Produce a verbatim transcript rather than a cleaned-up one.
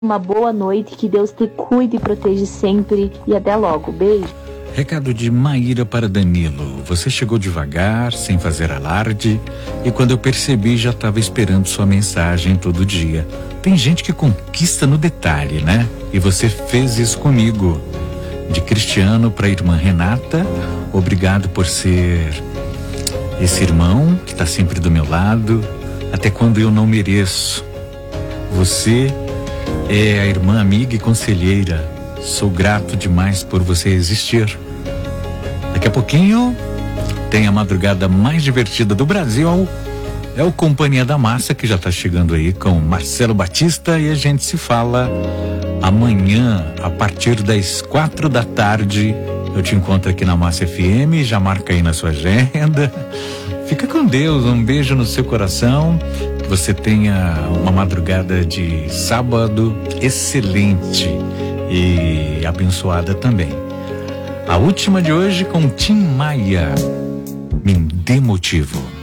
uma boa noite, que Deus te cuide e protege sempre e até logo. Beijo. Recado de Maíra para Danilo. Você chegou devagar, sem fazer alarde, e quando eu percebi já estava esperando sua mensagem todo dia. Tem gente que conquista no detalhe, né? E você fez isso comigo. De Cristiano para a irmã Renata, obrigado por ser esse irmão que está sempre do meu lado, até quando eu não mereço. Você é a irmã amiga e conselheira. Sou grato demais por você existir. Daqui a pouquinho tem a madrugada mais divertida do Brasil. É o Companhia da Massa, que já está chegando aí com Marcelo Batista, e a gente se fala amanhã a partir das quatro da tarde. Eu te encontro aqui na Massa F M, já marca aí na sua agenda. Fica com Deus, um beijo no seu coração. Que você tenha uma madrugada de sábado excelente e abençoada também. A última de hoje com Tim Maia, Me Dê Motivo.